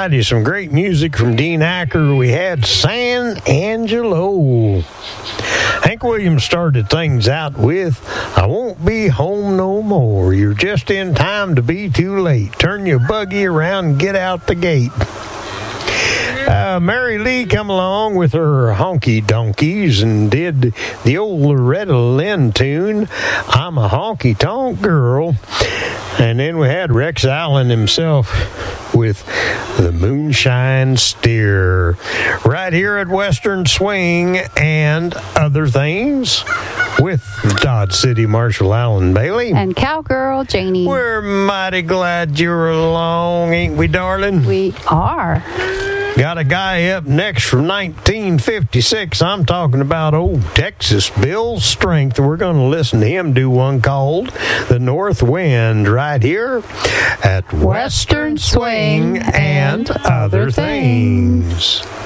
righty, some great music from Dean Acker. We had San Angelo. Hank Williams started things out with, I won't be home no more. You're just in time to be too late. Turn your buggy around and get out the gate. Mary Lee come along with her honky donkeys and did the old Loretta Lynn tune, I'm a honky tonk girl. And then we had Rex Allen himself with the Moonshine Steer. Right here at Western Swing and Other Things with Dodge City Marshal Alan Bailey. And Cowgirl Janie. We're mighty glad you're along, ain't we, darling? We are. Got a guy up next from 1956. I'm talking about old Texas Bill Strength. We're going to listen to him do one called The North Wind right here at Western Swing and Other Things.